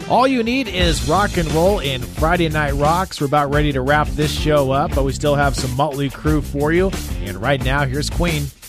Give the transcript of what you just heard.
All you need is rock and roll in Friday Night Rocks. We're about ready to wrap this show up, but we still have some Motley Crue for you. And right now, here's Queen.